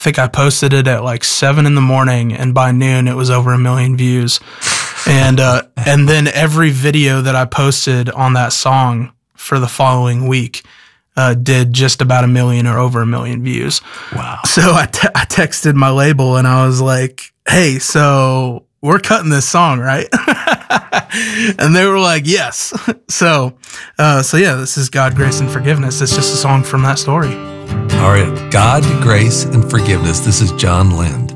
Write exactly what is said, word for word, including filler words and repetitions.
think I posted it at like seven in the morning, and by noon it was over a million views. And uh, and then every video that I posted on that song for the following week uh, did just about a million or over a million views. Wow. So I, te I texted my label and I was like, hey, so we're cutting this song, right? And they were like, yes. So, uh, so yeah, this is God, Grace, and Forgiveness. It's just a song from that story. All right. God, Grace, and Forgiveness. This is John Lind.